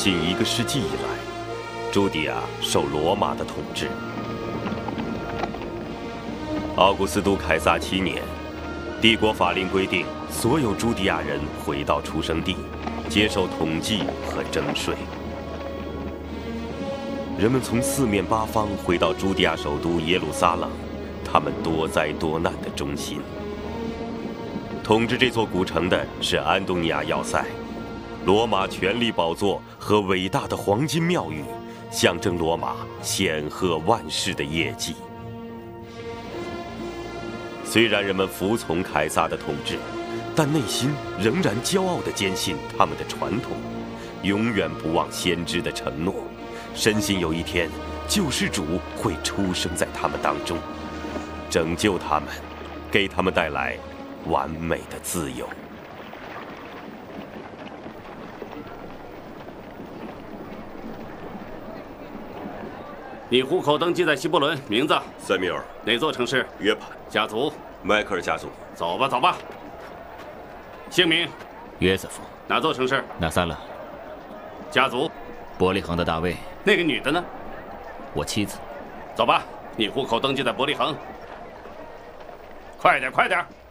近1个世纪以来，朱迪亚受罗马的统治。奥古斯都凯撒7年，帝国法令规定，所有朱迪亚人回到出生地，接受统计和征税。人们从4面8方回到朱迪亚首都耶路撒冷，他们多灾多难的中心。统治这座古城的是安东尼亚要塞，罗马权力宝座和伟大的黄金庙宇，象征罗马显赫万世的业绩。虽然人们服从凯撒的统治，但内心仍然骄傲地坚信他们的传统，永远不忘先知的承诺，深信有一天救世主会出生在他们当中，拯救他们，给他们带来完美的自由。 你户口登记在希伯伦，名字？ 塞缪尔。 哪座城市？ 约翰。 家族？ 迈克尔家族。 走吧，走吧。姓名？ 约瑟夫。 哪座城市？ 拿撒勒。 家族？ 伯利恒的大卫。 那个女的呢？ 我妻子。 走吧，你户口登记在伯利恒。快点，快点！